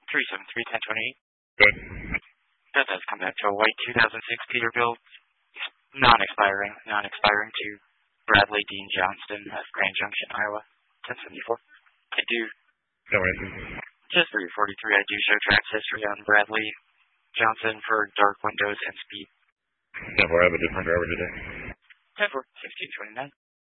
373-1028. Good. That does come back to a white 2006 Peterbilt, non-expiring to Bradley Dean Johnston of Grand Junction, Iowa, 1074. I do. No answer. Just for your 43, I do show tracks history on Bradley Johnson for dark windows and speed. 10-4, I have a different driver today. 10-4, 1629.